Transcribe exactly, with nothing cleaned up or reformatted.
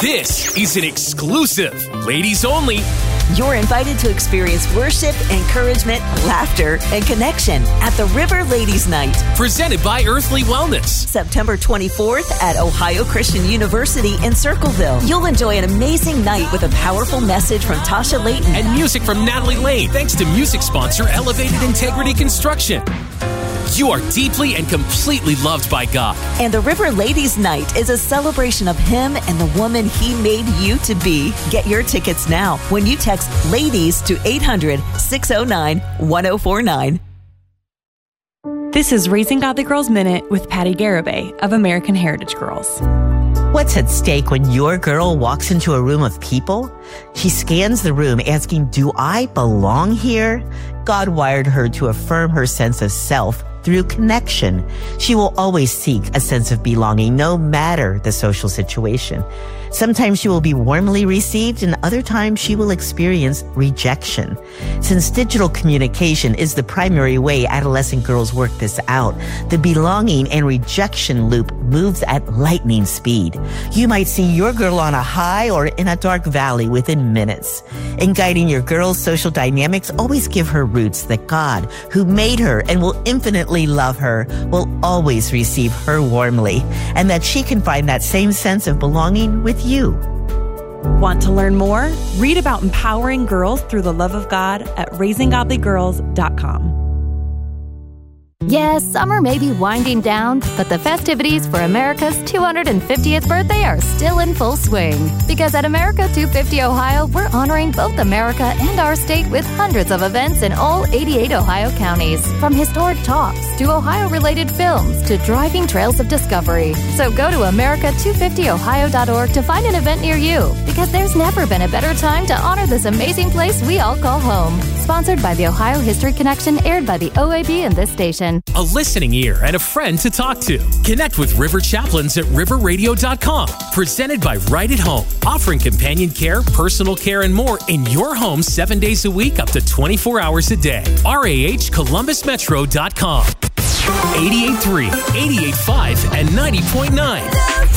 This is an exclusive, ladies only. You're invited to experience worship, encouragement, laughter, and connection at the River Ladies Night. Presented by Earthly Wellness. September twenty-fourth at Ohio Christian University in Circleville. You'll enjoy an amazing night with a powerful message from Tasha Layton. And music from Natalie Lane, thanks to music sponsor Elevated Integrity Construction. You are deeply and completely loved by God. And the River Ladies Night is a celebration of Him and the woman He made you to be. Get your tickets now when you text LADIES to eight hundred, six oh nine, one oh four nine. This is Raising Godly Girls Minute with Patty Garibay of American Heritage Girls. What's at stake when your girl walks into a room of people? She scans the room asking, do I belong here? God wired her to affirm her sense of self through connection. She will always seek a sense of belonging, no matter the social situation. Sometimes she will be warmly received, and other times she will experience rejection. Since digital communication is the primary way adolescent girls work this out, the belonging and rejection loop moves at lightning speed. You might see your girl on a high or in a dark valley within minutes. In guiding your girl's social dynamics, always give her roots that God, who made her and will infinitely love her, will always receive her warmly, and that she can find that same sense of belonging with you. Want to learn more? Read about empowering girls through the love of God at raising godly girls dot com. Yes, summer may be winding down, but the festivities for America's two hundred fiftieth birthday are still in full swing. Because at America two fifty Ohio, we're honoring both America and our state with hundreds of events in all eighty-eight Ohio counties. From historic talks to Ohio-related films to driving trails of discovery. So go to America two fifty Ohio dot org to find an event near you. Because there's never been a better time to honor this amazing place we all call home. Sponsored by the Ohio History Connection, aired by the O A B and this station. A listening ear and a friend to talk to. Connect with River Chaplains at river radio dot com. Presented by Right at Home. Offering companion care, personal care, and more in your home seven days a week, up to twenty-four hours a day. R A H Columbus Metro dot com. eighty-eight point three, eighty-eight point five, and ninety point nine.